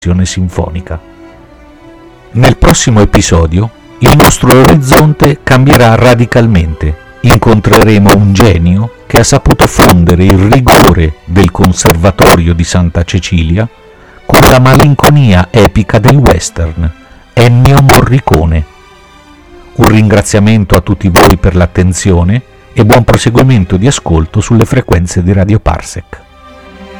sinfonica. Nel prossimo episodio il nostro orizzonte cambierà radicalmente. Incontreremo un genio che ha saputo fondere il rigore del Conservatorio di Santa Cecilia con la malinconia epica del western, Ennio Morricone. Un ringraziamento a tutti voi per l'attenzione e buon proseguimento di ascolto sulle frequenze di Radio Parsec.